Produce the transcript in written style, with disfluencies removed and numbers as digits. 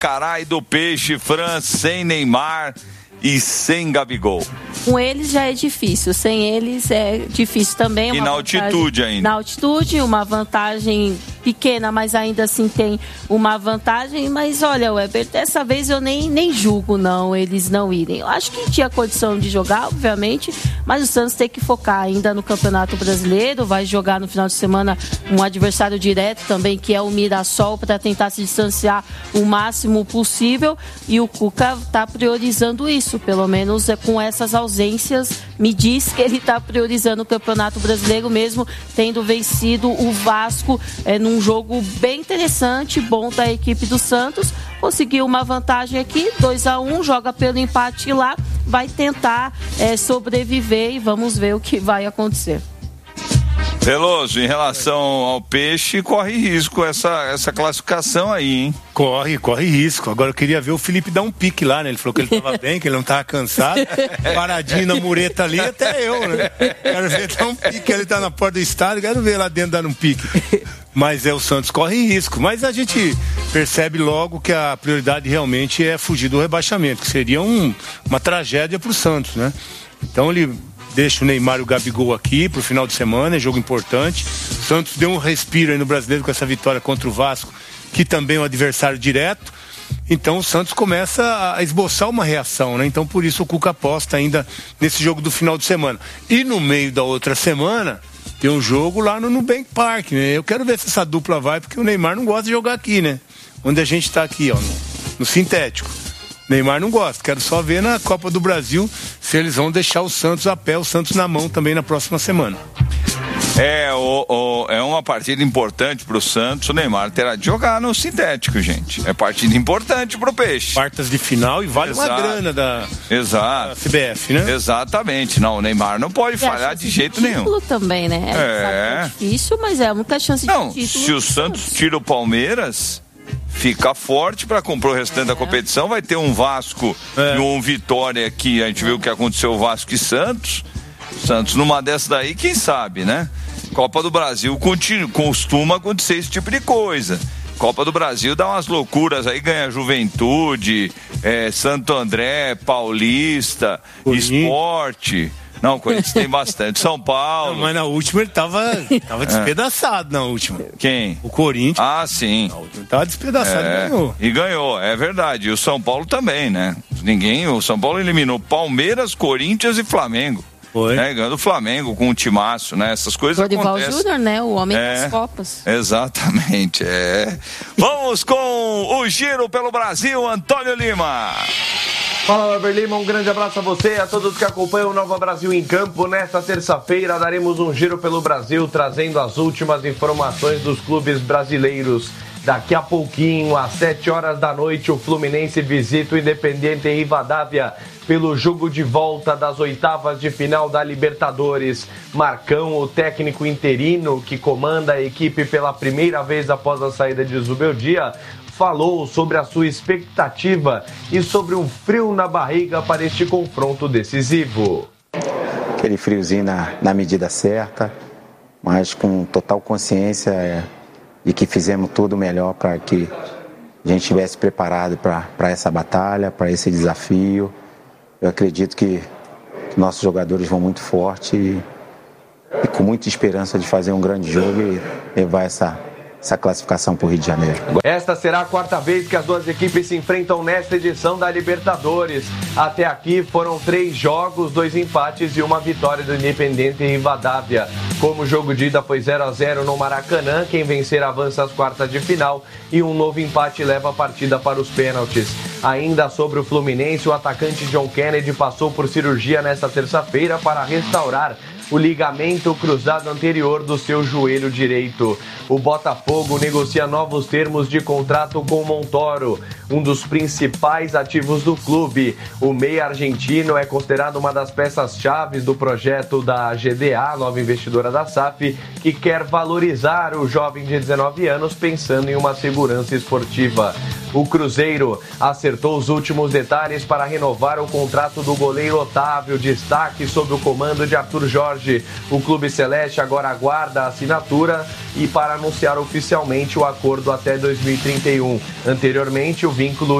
Carai do Peixe, Fran, sem Neymar e sem Gabigol. Com eles já é difícil, sem eles é difícil também. E na altitude ainda. Na altitude, uma vantagem pequena, mas ainda assim tem uma vantagem. Mas olha, Weber, dessa vez eu nem julgo não, eles não irem. Eu acho que tinha condição de jogar, obviamente, mas o Santos tem que focar ainda no Campeonato Brasileiro, vai jogar no final de semana um adversário direto também, que é o Mirassol, para tentar se distanciar o máximo possível, e o Cuca está priorizando isso, pelo menos com essas ausências, me diz que ele está priorizando o Campeonato Brasileiro, mesmo tendo vencido o Vasco num jogo bem interessante, bom da equipe do Santos. Conseguiu uma vantagem aqui, 2-1, joga pelo empate lá, vai tentar sobreviver e vamos ver o que vai acontecer. Veloso, em relação ao Peixe, corre risco essa classificação aí, hein? Corre risco. Agora eu queria ver o Felipe dar um pique lá, né? Ele falou que ele estava bem, que ele não estava cansado. Paradinho na mureta ali, até eu, né? Quero ver dar um pique, ele tá na porta do estádio, quero ver lá dentro dando um pique. Mas o Santos corre risco. Mas a gente percebe logo que a prioridade realmente é fugir do rebaixamento, que seria uma tragédia pro Santos, né? Então ele deixa o Neymar e o Gabigol aqui pro final de semana, é jogo importante. O Santos deu um respiro aí no Brasileiro com essa vitória contra o Vasco, que também é um adversário direto. Então o Santos começa a esboçar uma reação, né? Então por isso o Cuca aposta ainda nesse jogo do final de semana. E no meio da outra semana tem um jogo lá no Nubank Park, né? Eu quero ver se essa dupla vai, porque o Neymar não gosta de jogar aqui, né? Onde a gente tá aqui, ó, no sintético. Neymar não gosta, quero só ver na Copa do Brasil se eles vão deixar o Santos a pé, o Santos na mão também na próxima semana. É uma partida importante pro Santos, o Neymar terá de jogar no sintético, gente. É partida importante pro Peixe. Quartas de final e vale uma grana da CBF, né? Exatamente, não, o Neymar não pode falhar de jeito nenhum. Título também, né? É difícil, mas é a única chance de título. Se o Santos tira o Palmeiras, fica forte para comprar o restante da competição. Vai ter um Vasco e um Vitória aqui. A gente viu o que aconteceu, o Vasco e Santos. Santos numa dessa daí, quem sabe, né? Copa do Brasil costuma acontecer esse tipo de coisa. Copa do Brasil dá umas loucuras aí, ganha Juventude, Santo André, Paulista, Sport. Não, Corinthians tem bastante. São Paulo. Não, mas na última ele tava despedaçado na última. Quem? O Corinthians. Ah, sim. Na última tava despedaçado e ganhou. E ganhou, é verdade. E o São Paulo também, né? O São Paulo eliminou Palmeiras, Corinthians e Flamengo. Foi. Ganhando o Flamengo com um timaço, né? Essas coisas Dorival acontecem. Júnior, né? O homem das Copas. Exatamente, Vamos com o Giro pelo Brasil, Antônio Lima. Fala, Weber Lima, um grande abraço a você e a todos que acompanham o Nova Brasil em Campo. Nesta terça-feira daremos um giro pelo Brasil, trazendo as últimas informações dos clubes brasileiros. Daqui a pouquinho, às 7 horas da noite, o Fluminense visita o Independiente Rivadavia pelo jogo de volta das oitavas de final da Libertadores. Marcão, o técnico interino que comanda a equipe pela primeira vez após a saída de Zubeldia, falou sobre a sua expectativa e sobre um frio na barriga para este confronto decisivo. Aquele friozinho na medida certa, mas com total consciência de que fizemos tudo melhor para que a gente estivesse preparado para essa batalha, para esse desafio. Eu acredito que nossos jogadores vão muito forte e com muita esperança de fazer um grande jogo e levar essa classificação para o Rio de Janeiro. Esta será a quarta vez que as duas equipes se enfrentam nesta edição da Libertadores. Até aqui foram 3 jogos, 2 empates e uma vitória do Independiente Rivadavia. Como o jogo de ida foi 0-0 no Maracanã, quem vencer avança às quartas de final e um novo empate leva a partida para os pênaltis. Ainda sobre o Fluminense, o atacante John Kennedy passou por cirurgia nesta terça-feira para restaurar o ligamento cruzado anterior do seu joelho direito. O Botafogo negocia novos termos de contrato com o Montoro, um dos principais ativos do clube. O meia argentino é considerado uma das peças-chave do projeto da GDA, nova investidora da SAF, que quer valorizar o jovem de 19 anos pensando em uma segurança esportiva. O Cruzeiro acertou os últimos detalhes para renovar o contrato do goleiro Otávio, destaque sob o comando de Arthur Jorge. O Clube Celeste agora aguarda a assinatura e para anunciar oficialmente o acordo até 2031. Anteriormente, o vínculo